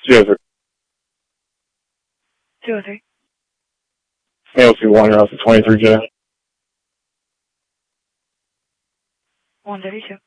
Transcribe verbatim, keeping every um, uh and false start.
two oh three. two oh three. A L C one, you're off the twenty-three J. one thirty-two.